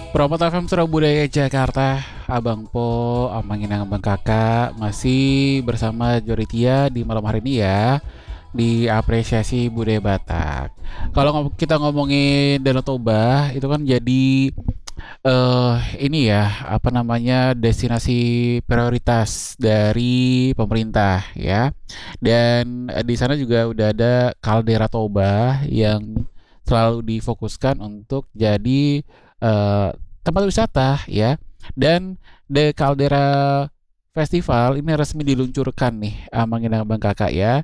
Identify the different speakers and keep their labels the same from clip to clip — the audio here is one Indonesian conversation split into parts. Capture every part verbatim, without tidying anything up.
Speaker 1: Promote F M Surabaya Jakarta, Abang Po, Amangin Abang Kakak masih bersama Joritia di malam hari ini ya, di apresiasi budaya Batak. Kalau ngom- kita ngomongin Danau Toba itu kan jadi eh ini ya, apa namanya, destinasi prioritas dari pemerintah ya. Dan eh, di sana juga udah ada kaldera Toba yang selalu difokuskan untuk jadi eh, tempat wisata ya. Dan The Caldera Festival ini resmi diluncurkan nih sama Bang Kakak ya.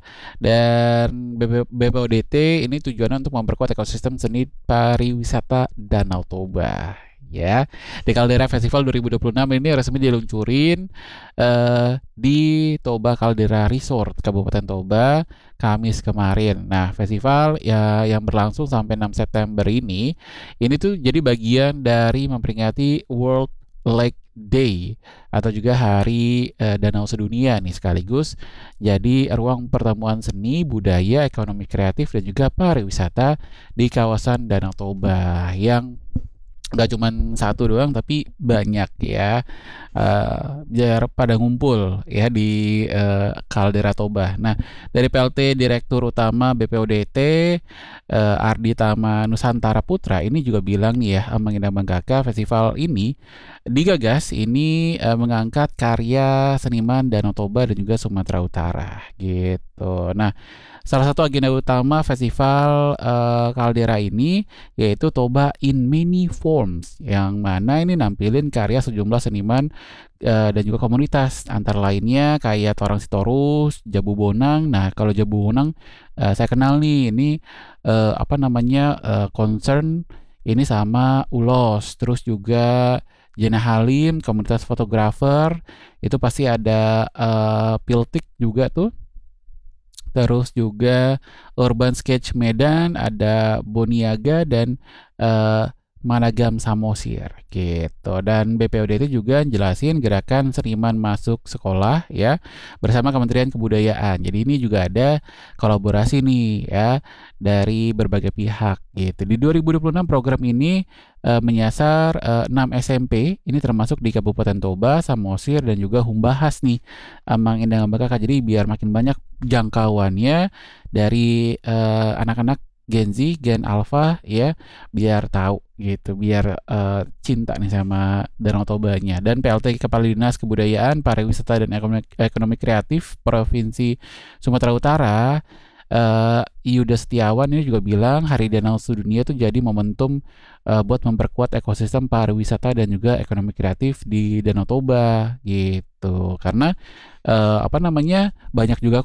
Speaker 1: Dan B P- B P O D T ini tujuannya untuk memperkuat ekosistem seni pariwisata Danau Toba ya. The Caldera Festival dua ribu dua puluh enam ini resmi diluncurin eh, di Toba Caldera Resort Kabupaten Toba Kamis kemarin. Nah, festival ya yang berlangsung sampai enam September ini ini tuh jadi bagian dari memperingati World Lake Day atau juga Hari eh, Danau Sedunia nih, sekaligus jadi ruang pertemuan seni, budaya, ekonomi kreatif dan juga pariwisata di kawasan Danau Toba yang nggak cuman satu doang tapi banyak ya. Eh, biar pada ngumpul ya di eh, Kaldera Toba. Nah, dari P L T Direktur Utama B P O D T eh, Ardi Tama Nusantara Putra ini juga bilang nih ya, mengenai Bang Kakak, festival ini digagas ini eh, mengangkat karya seniman Danau Toba dan juga Sumatera Utara gitu. Nah, salah satu agenda utama festival eh, Kaldera ini yaitu Toba in Many Forms, yang mana ini nampilin karya sejumlah seniman eh, dan juga komunitas, antara lainnya kayak Torang Sitorus, Jabu Bonang. Nah, kalau Jabu Bonang eh, saya kenal nih, ini eh, apa namanya, eh, concern ini sama Ulos, terus juga Jena Halim, komunitas fotografer, itu pasti ada eh, Piltik juga tuh. Terus juga Urban Sketch Medan, ada Boniaga dan eh, Managam Samosir gitu. Dan B P O D T juga jelasin gerakan seniman masuk sekolah ya bersama Kementerian Kebudayaan. Jadi ini juga ada kolaborasi nih ya dari berbagai pihak gitu. Di dua ribu dua puluh enam program ini eh, menyasar eh, enam S M P ini termasuk di Kabupaten Toba, Samosir dan juga Humbahas nih, Amang Indah Kakak. Jadi biar makin banyak jangkauannya dari eh, anak-anak Gen Z, Gen Alpha ya, biar tahu gitu, biar eh, cinta nih sama Danau Tobanya. Dan P L T Kepala Dinas Kebudayaan, Pariwisata dan Ekonomi, Ekonomi Kreatif Provinsi Sumatera Utara, eh, Yuda Setiawan ini juga bilang Hari Danau Sedunia itu jadi momentum eh, buat memperkuat ekosistem pariwisata dan juga ekonomi kreatif di Danau Toba gitu. Karena eh, apa namanya, banyak juga